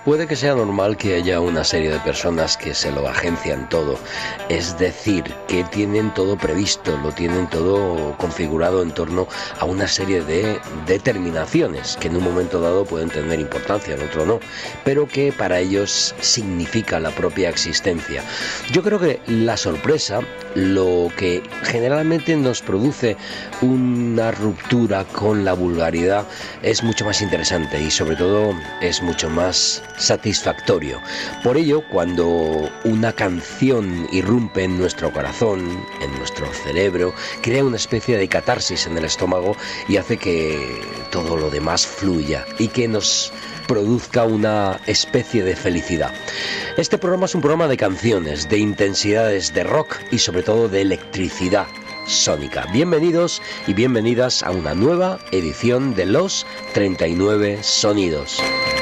Puede que sea normal que haya una serie de personas que se lo agencian todo, es decir, que tienen todo previsto, lo tienen todo configurado en torno a una serie de determinaciones que en un momento dado pueden tener importancia, en otro no, pero que para ellos significa la propia existencia. Yo creo que la sorpresa, lo que generalmente nos produce una ruptura con la vulgaridad, es mucho más interesante y sobre todo es mucho más satisfactorio. Por ello, cuando una canción irrumpe en nuestro corazón, en nuestro cerebro, crea una especie de catarsis en el estómago y hace que todo lo demás fluya y que nos produzca una especie de felicidad. Este programa es un programa de canciones, de intensidades de rock y sobre todo de electricidad sónica. Bienvenidos y bienvenidas a una nueva edición de Los 39 Sonidos.